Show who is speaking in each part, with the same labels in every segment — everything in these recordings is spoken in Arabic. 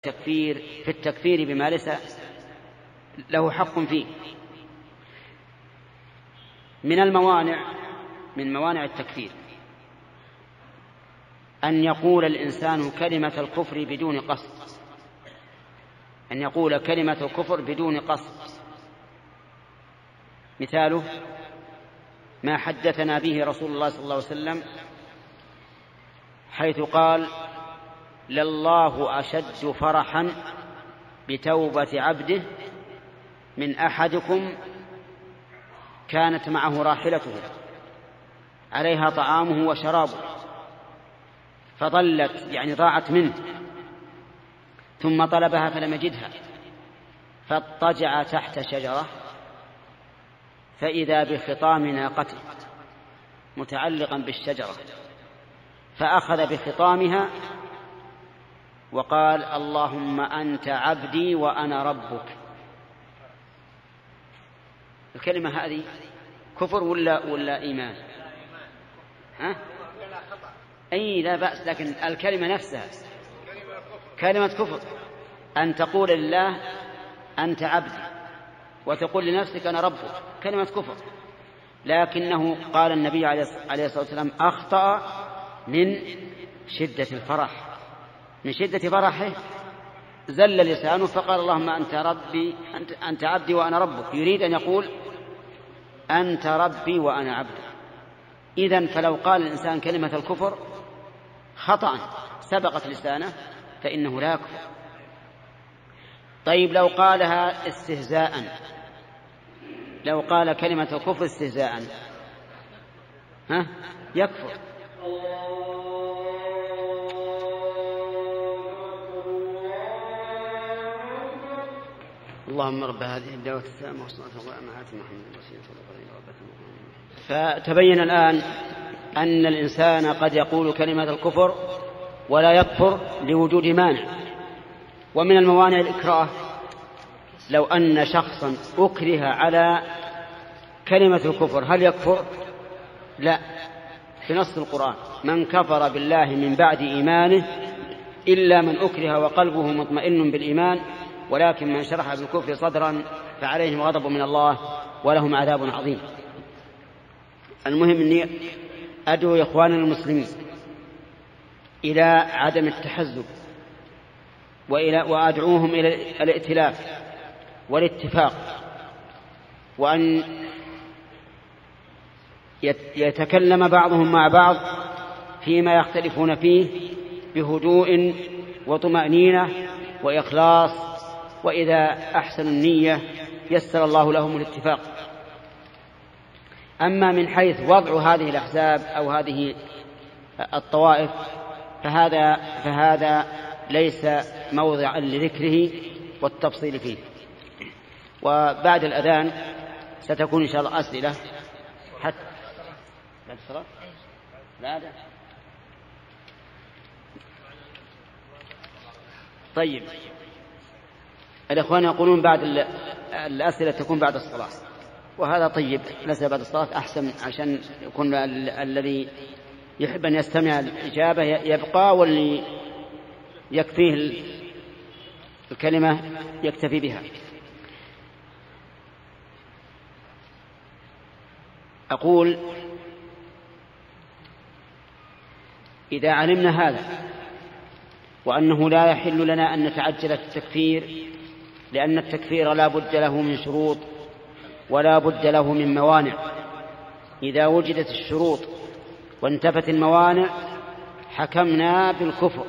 Speaker 1: في التكفير بما ليس له حق فيه. من موانع التكفير أن يقول الإنسان كلمة الكفر بدون قصد، أن يقول كلمة الكفر بدون قصد. مثاله ما حدثنا به رسول الله صلى الله عليه وسلم حيث قال: لله أشد فرحا بتوبة عبده من أحدكم كانت معه راحلته عليها طعامه وشرابه فضلت، يعني ضاعت منه، ثم طلبها فلم يجدها فاضطجع تحت شجرة فإذا بخطام ناقته متعلقا بالشجرة فأخذ بخطامها وقال: اللهم أنت عبدي وأنا ربك. الكلمة هذه كفر ولا إيمان؟ أي لا بأس، لكن الكلمة نفسها كلمة كفر. أن تقول لله أنت عبدي وتقول لنفسك أنا ربك كلمة كفر. لكنه قال النبي عليه الصلاة والسلام أخطأ من شدة الفرح، من شدة فرحه زل لسانه فقال: اللهم أنت ربي أنت عبدي وأنا ربك. يريد أن يقول أنت ربي وأنا عبدك. إذن فلو قال الإنسان كلمة الكفر خطأ سبقت لسانه فإنه لا يكفر. طيب لو قالها استهزاء، لو قال كلمة الكفر استهزاء يكفر. اللهم رب هذه الدعوة التامة والصلاة والسلام على محمد الوسيلة والفضيلة. فتبين الآن أن الإنسان قد يقول كلمة الكفر ولا يكفر لوجود مانع. ومن الموانع الإكراه، لو أن شخصا أكره على كلمة الكفر هل يكفر؟ لا، في نص القرآن: من كفر بالله من بعد إيمانه إلا من أكره وقلبه مطمئن بالإيمان ولكن من شرح بالكفر صدرا فعليهم غضب من الله ولهم عذاب عظيم. المهم أني أدعو إخواننا المسلمين إلى عدم التحزب وأدعوهم إلى الائتلاف والاتفاق، وأن يتكلم بعضهم مع بعض فيما يختلفون فيه بهدوء وطمأنينة وإخلاص، وإذا أحسن النية يسر الله لهم الاتفاق. أما من حيث وضع هذه الأحزاب أو هذه الطوائف فهذا ليس موضعا لذكره والتفصيل فيه. وبعد الأذان ستكون إن شاء الله أسئلة حتى بعد الصلاة. لا. طيب الإخوان يقولون بعد الأسئلة تكون بعد الصلاة، وهذا طيب، الأسئلة بعد الصلاة أحسن عشان يكون الذي يحب أن يستمع الإجابة يبقى، واللي يكفيه الكلمة يكتفي بها. أقول: إذا علمنا هذا وأنه لا يحل لنا أن نتعجل في التكفير، لأن التكفير لا بد له من شروط ولا بد له من موانع، إذا وجدت الشروط وانتفت الموانع حكمنا بالكفر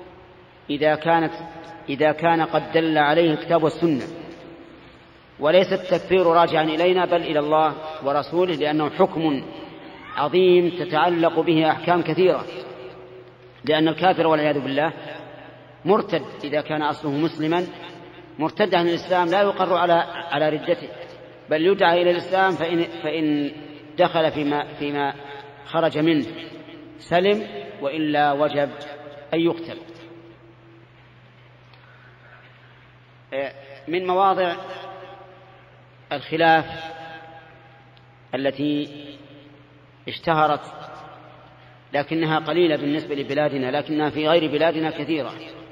Speaker 1: إذا كان قد دل عليه الكتاب والسنة، وليس التكفير راجعا إلينا بل إلى الله ورسوله، لأنه حكم عظيم تتعلق به أحكام كثيرة. لأن الكافر والعياذ بالله مرتد إذا كان أصله مسلما، مرتد عن الإسلام لا يقر على ردته، بل يدعى إلى الإسلام، فإن دخل فيما خرج منه سلم، وإلا وجب أن يقتل. من مواضع الخلاف التي اشتهرت لكنها قليلة بالنسبة لبلادنا، لكنها في غير بلادنا كثيرة،